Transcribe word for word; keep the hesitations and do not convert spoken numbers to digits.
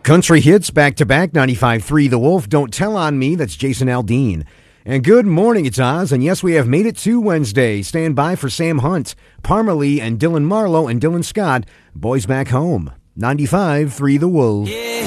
Country hits back-to-back, ninety-five point three The Wolf. Don't Tell on Me, that's Jason Aldean. And good morning, it's Oz, and yes, we have made it to Wednesday. Stand by for Sam Hunt, Parmalee, and Dylan Marlowe, and Dylan Scott, Boys Back Home. ninety-five point three The Wolf. Yeah.